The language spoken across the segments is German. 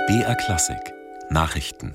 BR Klassik Nachrichten.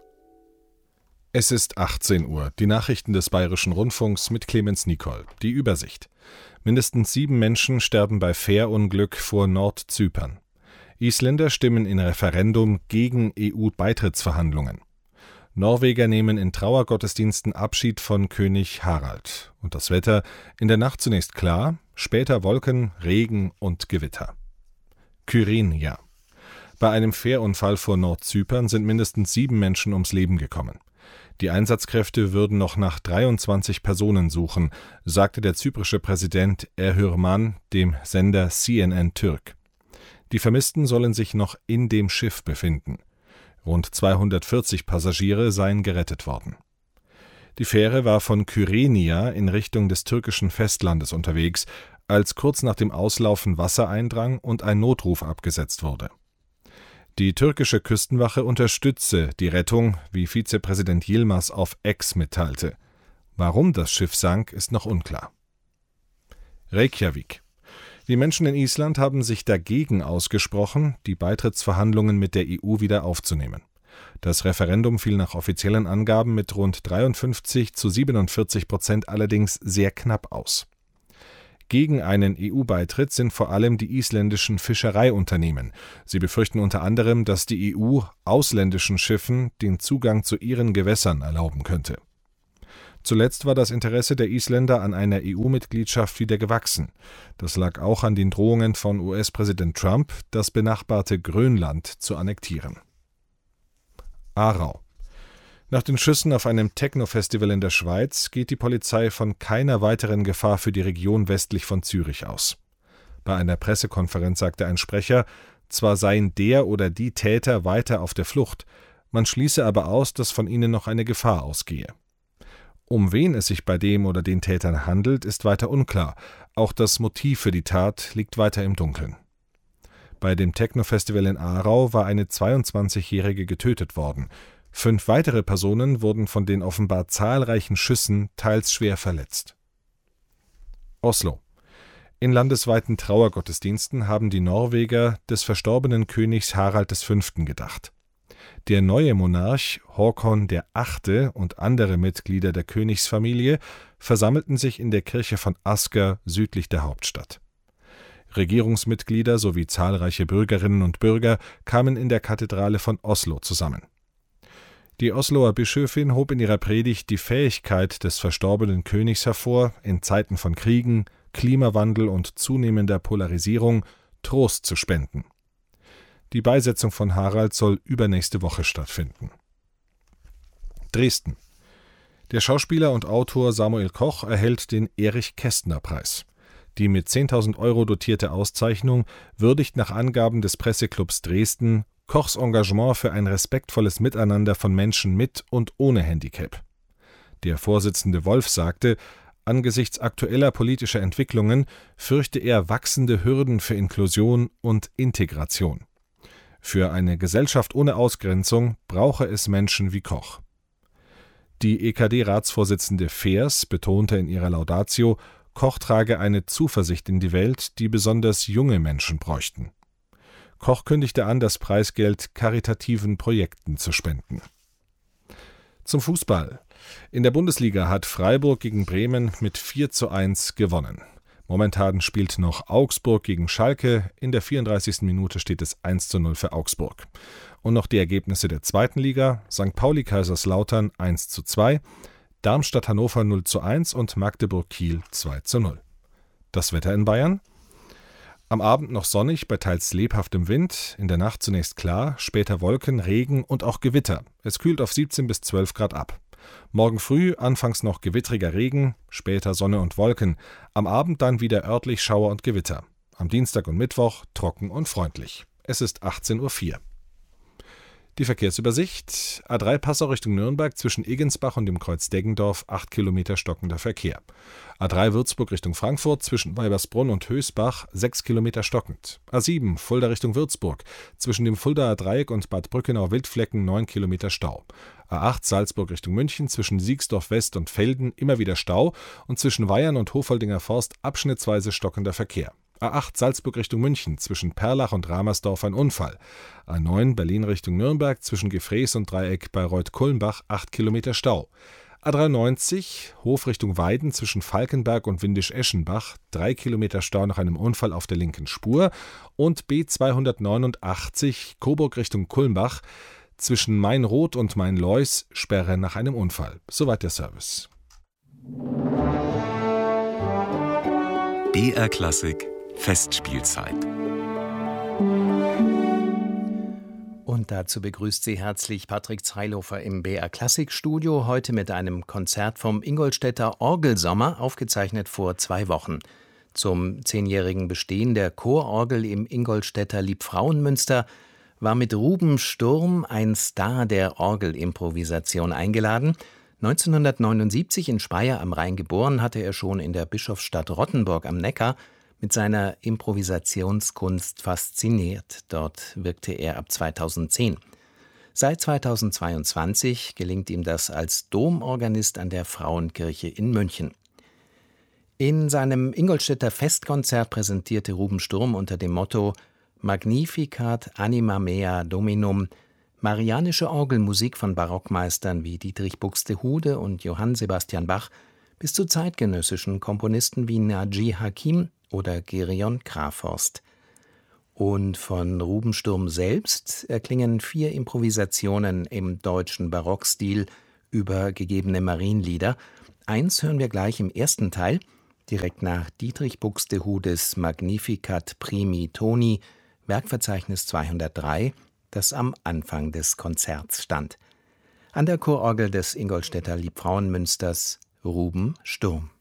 Es ist 18 Uhr. Die Nachrichten des Bayerischen Rundfunks mit Clemens Nicol. Die Übersicht. Mindestens 7 Menschen sterben bei Fährunglück vor Nordzypern. Isländer stimmen in Referendum gegen EU-Beitrittsverhandlungen. Norweger nehmen in Trauergottesdiensten Abschied von König Harald. Und das Wetter: in der Nacht zunächst klar, später Wolken, Regen und Gewitter. Kyrenia. Bei einem Fährunfall vor Nordzypern sind mindestens 7 Menschen ums Leben gekommen. Die Einsatzkräfte würden noch nach 23 Personen suchen, sagte der zyprische Präsident Erhürman dem Sender CNN Türk. Die Vermissten sollen sich noch in dem Schiff befinden. Rund 240 Passagiere seien gerettet worden. Die Fähre war von Kyrenia in Richtung des türkischen Festlandes unterwegs, als kurz nach dem Auslaufen Wasser eindrang und ein Notruf abgesetzt wurde. Die türkische Küstenwache unterstütze die Rettung, wie Vizepräsident Yilmaz auf X mitteilte. Warum das Schiff sank, ist noch unklar. Reykjavik. Die Menschen in Island haben sich dagegen ausgesprochen, die Beitrittsverhandlungen mit der EU wieder aufzunehmen. Das Referendum fiel nach offiziellen Angaben mit rund 53-47% allerdings sehr knapp aus. Gegen einen EU-Beitritt sind vor allem die isländischen Fischereiunternehmen. Sie befürchten unter anderem, dass die EU ausländischen Schiffen den Zugang zu ihren Gewässern erlauben könnte. Zuletzt war das Interesse der Isländer an einer EU-Mitgliedschaft wieder gewachsen. Das lag auch an den Drohungen von US-Präsident Trump, das benachbarte Grönland zu annektieren. Aarau. Nach den Schüssen auf einem Techno-Festival in der Schweiz geht die Polizei von keiner weiteren Gefahr für die Region westlich von Zürich aus. Bei einer Pressekonferenz sagte ein Sprecher, zwar seien der oder die Täter weiter auf der Flucht, man schließe aber aus, dass von ihnen noch eine Gefahr ausgehe. Um wen es sich bei dem oder den Tätern handelt, ist weiter unklar. Auch das Motiv für die Tat liegt weiter im Dunkeln. Bei dem Techno-Festival in Aarau war eine 22-Jährige getötet worden. 5 weitere Personen wurden von den offenbar zahlreichen Schüssen teils schwer verletzt. Oslo. In landesweiten Trauergottesdiensten haben die Norweger des verstorbenen Königs Harald V. gedacht. Der neue Monarch Håkon VIII. Und andere Mitglieder der Königsfamilie versammelten sich in der Kirche von Asker südlich der Hauptstadt. Regierungsmitglieder sowie zahlreiche Bürgerinnen und Bürger kamen in der Kathedrale von Oslo zusammen. Die Osloer Bischöfin hob in ihrer Predigt die Fähigkeit des verstorbenen Königs hervor, in Zeiten von Kriegen, Klimawandel und zunehmender Polarisierung Trost zu spenden. Die Beisetzung von Harald soll übernächste Woche stattfinden. Dresden. Der Schauspieler und Autor Samuel Koch erhält den Erich-Kästner-Preis. Die mit 10.000 € dotierte Auszeichnung würdigt nach Angaben des Presseclubs Dresden Kochs Engagement für ein respektvolles Miteinander von Menschen mit und ohne Handicap. Der Vorsitzende Wolf sagte, angesichts aktueller politischer Entwicklungen fürchte er wachsende Hürden für Inklusion und Integration. Für eine Gesellschaft ohne Ausgrenzung brauche es Menschen wie Koch. Die EKD-Ratsvorsitzende Feers betonte in ihrer Laudatio, Koch trage eine Zuversicht in die Welt, die besonders junge Menschen bräuchten. Koch kündigte an, das Preisgeld karitativen Projekten zu spenden. Zum Fußball. In der Bundesliga hat Freiburg gegen Bremen mit 4:1 gewonnen. Momentan spielt noch Augsburg gegen Schalke. In der 34. Minute steht es 1:0 für Augsburg. Und noch die Ergebnisse der zweiten Liga. St. Pauli Kaiserslautern 1:2, Darmstadt Hannover 0:1 und Magdeburg Kiel 2:0. Das Wetter in Bayern? Am Abend noch sonnig bei teils lebhaftem Wind, in der Nacht zunächst klar, später Wolken, Regen und auch Gewitter. Es kühlt auf 17 bis 12 Grad ab. Morgen früh anfangs noch gewittriger Regen, später Sonne und Wolken, am Abend dann wieder örtlich Schauer und Gewitter. Am Dienstag und Mittwoch trocken und freundlich. Es ist 18:04 Uhr. Die Verkehrsübersicht: A3 Passau Richtung Nürnberg zwischen Egensbach und dem Kreuz Deggendorf 8 Kilometer stockender Verkehr. A3 Würzburg Richtung Frankfurt zwischen Weibersbrunn und Hösbach 6 Kilometer stockend. A7 Fulda Richtung Würzburg zwischen dem Fuldaer Dreieck und Bad Brückenau-Wildflecken 9 Kilometer Stau. A8 Salzburg Richtung München zwischen Siegsdorf West und Velden immer wieder Stau und zwischen Weyern und Hofoldinger Forst abschnittsweise stockender Verkehr. A8 Salzburg Richtung München, zwischen Perlach und Ramersdorf ein Unfall. A9 Berlin Richtung Nürnberg, zwischen Gefrees und Dreieck bei Reuth-Kulmbach 8 Kilometer Stau. A93 Hof Richtung Weiden, zwischen Falkenberg und Windisch-Eschenbach 3 Kilometer Stau nach einem Unfall auf der linken Spur. Und B289 Coburg Richtung Kulmbach, zwischen Mainroth und Mainleus Sperre nach einem Unfall. Soweit der Service. BR Klassik Festspielzeit. Und dazu begrüßt Sie herzlich Patrick Zeilhofer im BR Klassik Studio, heute mit einem Konzert vom Ingolstädter Orgelsommer, aufgezeichnet vor 2 Wochen. Zum 10-jährigen Bestehen der Chororgel im Ingolstädter Liebfrauenmünster war mit Ruben Sturm ein Star der Orgelimprovisation eingeladen. 1979 in Speyer am Rhein geboren, hatte er schon in der Bischofsstadt Rottenburg am Neckar mit seiner Improvisationskunst fasziniert. Dort wirkte er ab 2010. Seit 2022 gelingt ihm das als Domorganist an der Frauenkirche in München. In seinem Ingolstädter Festkonzert präsentierte Ruben Sturm unter dem Motto Magnificat anima mea Dominum marianische Orgelmusik von Barockmeistern wie Dietrich Buxtehude und Johann Sebastian Bach bis zu zeitgenössischen Komponisten wie Naji Hakim oder Gereon Krafhorst. Und von Ruben Sturm selbst erklingen 4 Improvisationen im deutschen Barockstil über gegebene Marienlieder. Eins hören wir gleich im ersten Teil, direkt nach Dietrich Buxtehudes Magnificat Primi Toni, Werkverzeichnis 203, das am Anfang des Konzerts stand. An der Chororgel des Ingolstädter Liebfrauenmünsters Ruben Sturm.